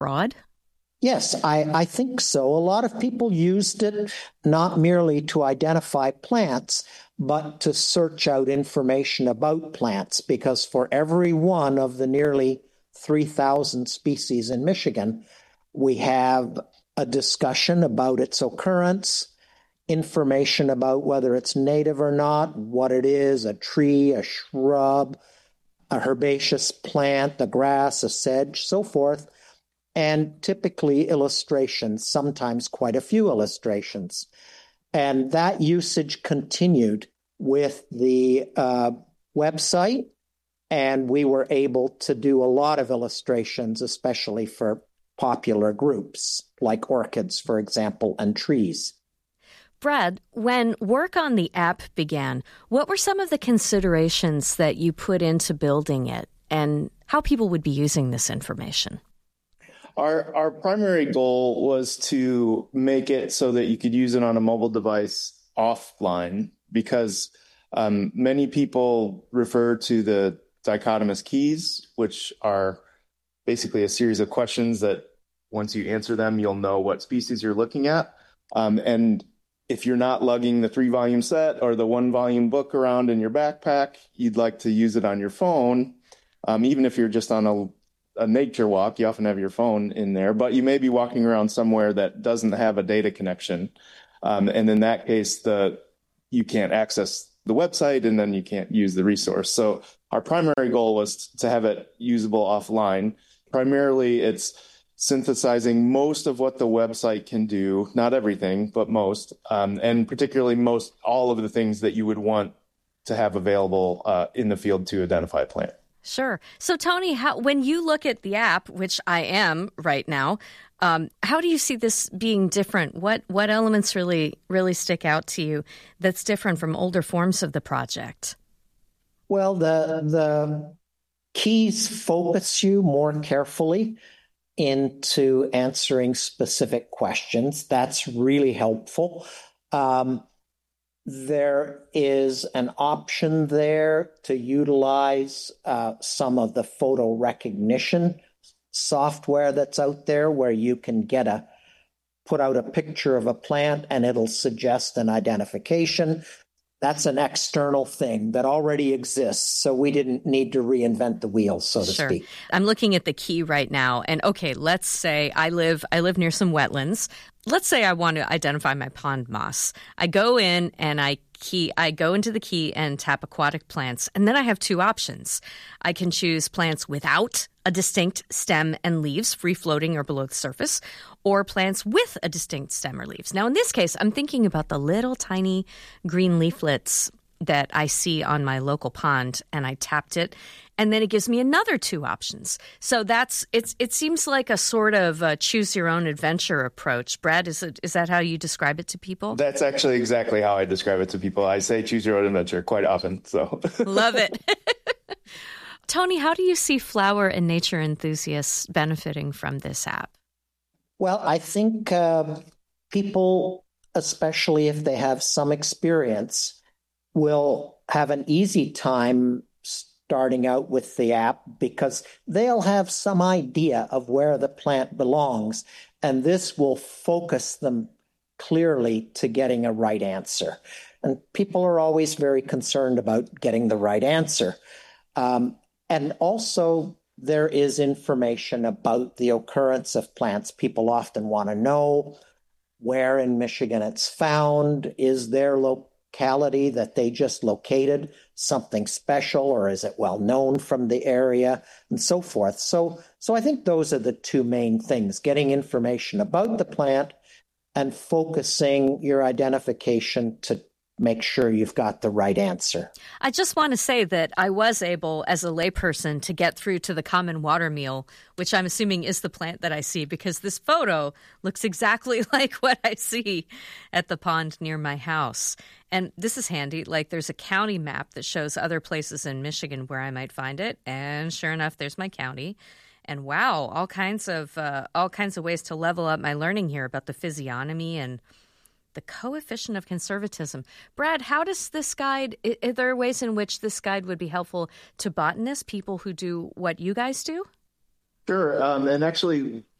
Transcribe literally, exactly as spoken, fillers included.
broad? Yes, I, I think so. A lot of people used it not merely to identify plants, but to search out information about plants, because for every one of the nearly three thousand species in Michigan, we have a discussion about its occurrence, information about whether it's native or not, what it is, a tree, a shrub, a herbaceous plant, a grass, a sedge, so forth, and typically illustrations, sometimes quite a few illustrations. And that usage continued with the uh, website, and we were able to do a lot of illustrations, especially for popular groups like orchids, for example, and trees. Brad, when work on the app began, what were some of the considerations that you put into building it and how people would be using this information? Our our primary goal was to make it so that you could use it on a mobile device offline, because um, many people refer to the dichotomous keys, which are basically a series of questions that once you answer them, you'll know what species you're looking at. Um, and if you're not lugging the three-volume set or the one-volume book around in your backpack, you'd like to use it on your phone. Um, even if you're just on a a nature walk, you often have your phone in there, but you may be walking around somewhere that doesn't have a data connection. Um, and in that case, the you can't access the website and then you can't use the resource. So our primary goal was to have it usable offline. Primarily, it's synthesizing most of what the website can do, not everything, but most, um, and particularly most all of the things that you would want to have available uh, in the field to identify a plant. Sure. So, Tony, how, when you look at the app, which I am right now, um, how do you see this being different? What what elements really really stick out to you that's different from older forms of the project? Well, the the keys focus you more carefully into answering specific questions. That's really helpful. Um, There is an option there to utilize uh, some of the photo recognition software that's out there, where you can get a put out a picture of a plant and it'll suggest an identification. That's an external thing that already exists, so we didn't need to reinvent the wheel, so to Sure. speak. I'm looking at the key right now, and okay, let's say I live I live near some wetlands. Let's say I want to identify my pond moss. I go in and I key I go into the key and tap aquatic plants, and then I have two options. I can choose plants without a distinct stem and leaves, free floating or below the surface, or plants with a distinct stem or leaves. Now, in this case, I'm thinking about the little tiny green leaflets that I see on my local pond, and I tapped it, and then it gives me another two options. So that's it's. It seems like a sort of a choose your own adventure approach. Brad, is it, is that how you describe it to people? That's actually exactly how I describe it to people. I say choose your own adventure quite often. So Love it. Tony, how do you see flower and nature enthusiasts benefiting from this app? Well, I think uh, people, especially if they have some experience, will have an easy time starting out with the app, because they'll have some idea of where the plant belongs, and this will focus them clearly to getting a right answer. And people are always very concerned about getting the right answer. Um, and also, there is information about the occurrence of plants. People often want to know where in Michigan it's found. Is their locality that they just located something special, or is it well known from the area, and so forth. So, so I think those are the two main things: getting information about the plant and focusing your identification to make sure you've got the right answer. I just want to say that I was able, as a layperson, to get through to the common water meal, which I'm assuming is the plant that I see, because this photo looks exactly like what I see at the pond near my house. And this is handy. Like, there's a county map that shows other places in Michigan where I might find it. And sure enough, there's my county. And wow, all kinds of uh, all kinds of ways to level up my learning here about the physiognomy and the coefficient of conservatism. Brad, how does this guide, are there ways in which this guide would be helpful to botanists, people who do what you guys do? Sure. Um, and actually,